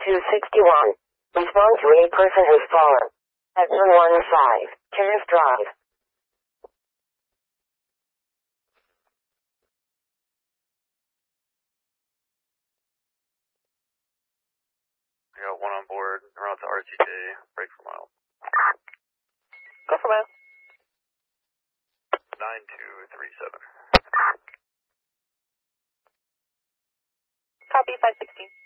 261. Respond to a person who's fallen. At 115, Terrace Drive. I got one on board, around to RTJ, break for mile. Go for mile. 9237. Copy, 516.